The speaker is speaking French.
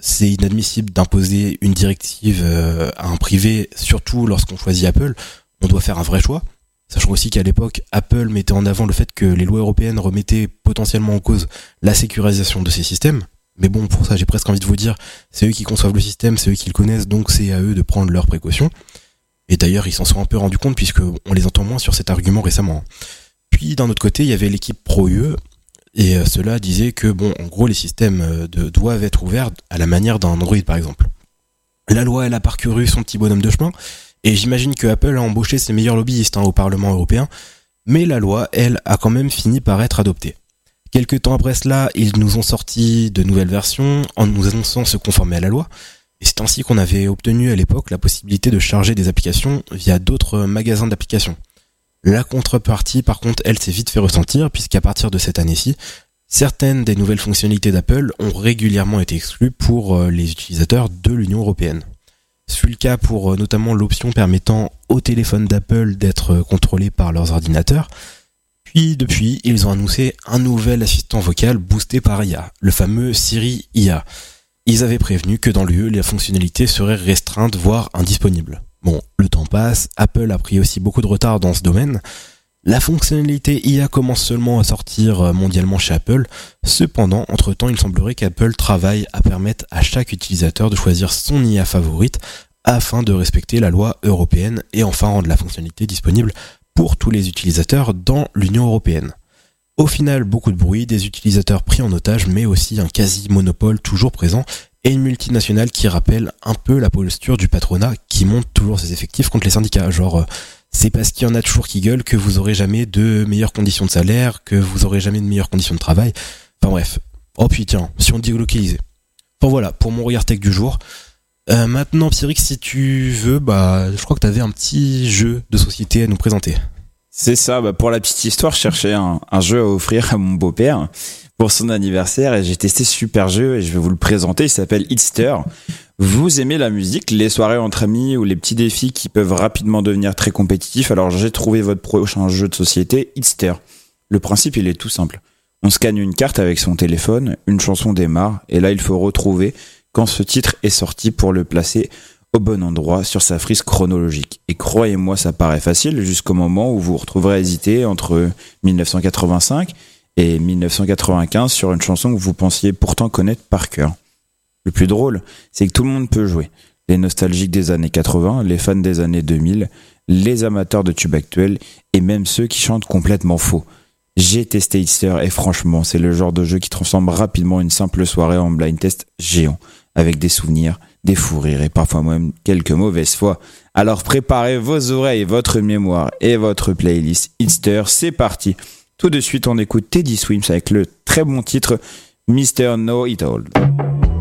c'est inadmissible d'imposer une directive à un privé, surtout lorsqu'on choisit Apple. On doit faire un vrai choix. Sachant aussi qu'à l'époque, Apple mettait en avant le fait que les lois européennes remettaient potentiellement en cause la sécurisation de ces systèmes. Mais bon, pour ça, j'ai presque envie de vous dire, c'est eux qui conçoivent le système, c'est eux qui le connaissent, donc c'est à eux de prendre leurs précautions. Et d'ailleurs, ils s'en sont un peu rendus compte puisqu'on les entend moins sur cet argument récemment. Puis d'un autre côté, il y avait l'équipe Pro-UE, et cela disait que, en gros, les systèmes doivent être ouverts à la manière d'un Android, par exemple. La loi, elle a parcouru son petit bonhomme de chemin, et j'imagine que Apple a embauché ses meilleurs lobbyistes au Parlement européen, mais la loi, elle, a quand même fini par être adoptée. Quelques temps après cela, ils nous ont sorti de nouvelles versions en nous annonçant se conformer à la loi, et c'est ainsi qu'on avait obtenu à l'époque la possibilité de charger des applications via d'autres magasins d'applications. La contrepartie, par contre, elle s'est vite fait ressentir, puisqu'à partir de cette année-ci, certaines des nouvelles fonctionnalités d'Apple ont régulièrement été exclues pour les utilisateurs de l'Union européenne. Ce fut le cas pour notamment l'option permettant aux téléphones d'Apple d'être contrôlés par leurs ordinateurs. Puis depuis, ils ont annoncé un nouvel assistant vocal boosté par IA, le fameux Siri IA. Ils avaient prévenu que dans l'UE, les fonctionnalités seraient restreintes, voire indisponibles. Bon, le temps passe, Apple a pris aussi beaucoup de retard dans ce domaine. La fonctionnalité IA commence seulement à sortir mondialement chez Apple. Cependant, entre-temps, il semblerait qu'Apple travaille à permettre à chaque utilisateur de choisir son IA favorite afin de respecter la loi européenne et enfin rendre la fonctionnalité disponible pour tous les utilisateurs dans l'Union européenne. Au final, beaucoup de bruit, des utilisateurs pris en otage, mais aussi un quasi-monopole toujours présent et une multinationale qui rappelle un peu la posture du patronat qui monte toujours ses effectifs contre les syndicats. Genre, c'est parce qu'il y en a toujours qui gueulent que vous aurez jamais de meilleures conditions de salaire, que vous aurez jamais de meilleures conditions de travail. Enfin bref. Oh puis tiens, si on délocalisait. Enfin voilà, pour mon regard tech du jour. Maintenant, Pierrick, si tu veux, je crois que t'avais un petit jeu de société à nous présenter. C'est ça, pour la petite histoire, je cherchais un jeu à offrir à mon beau-père pour son anniversaire et j'ai testé ce super jeu et je vais vous le présenter, il s'appelle Hitster. Vous aimez la musique, les soirées entre amis ou les petits défis qui peuvent rapidement devenir très compétitifs, alors j'ai trouvé votre prochain jeu de société, Hitster. Le principe, il est tout simple. On scanne une carte avec son téléphone, une chanson démarre et là il faut retrouver quand ce titre est sorti pour le placer au bon endroit sur sa frise chronologique. Et croyez-moi, ça paraît facile jusqu'au moment où vous vous retrouverez à hésiter entre 1985 et 1995 sur une chanson que vous pensiez pourtant connaître par cœur. Le plus drôle, c'est que tout le monde peut jouer. Les nostalgiques des années 80, les fans des années 2000, les amateurs de tubes actuels et même ceux qui chantent complètement faux. J'ai testé Hitster et franchement, c'est le genre de jeu qui transforme rapidement une simple soirée en blind test géant, avec des souvenirs, des fous rires et parfois même quelques mauvaises fois. Alors préparez vos oreilles, votre mémoire et votre playlist Hitster, c'est parti. Tout de suite, on écoute Teddy Swims avec le très bon titre Mr. Know It All.